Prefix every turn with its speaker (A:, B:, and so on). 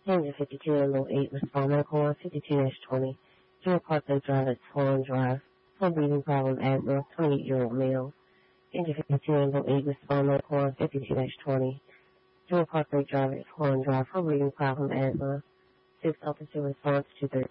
A: Engine 52 and Low 8, respond medical on 52-20. 0 Park Lake Drive at Swan Drive. Full breathing problem, asthma, 28-year-old male. Engine 52 and Low 8, respond medical on 52-20. 0 Park Lake Drive at Swan Drive. Full breathing problem, asthma. 6 officer response to 13.